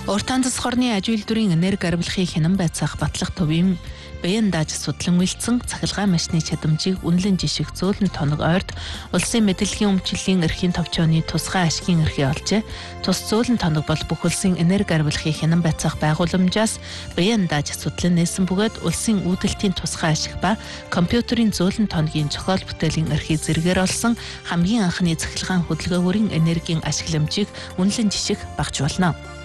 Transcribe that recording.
Уртан засхорны аж үйлдвэрийн энерги арилгахыг хянан байцаах батлах төвийн Баян дааж судлан үйлцэн цахилгаан машины чадамжийг үнэлэн жишг зөөлөн тоног ойрд улсын мэдээллийн өмчлөлийн эрхийн товчооны тусгай ашигын эрхээ олжээ. Тус зөөлөн тоног бол бүх улсын энерги арилгахыг хянан байцаах байгууламжаас Баян дааж судлан нээсэн бөгөөд улсын үүдэлтийн тусгай ашиг ба компьютерийн зөөлөн тоногийн зохиол бүтээлийн эрхийг зэргээр олсон хамгийн анхны цахилгаан хөдөлгөөгүүрийн энергийн ашигламжийг үнэлэн жишг багж болно.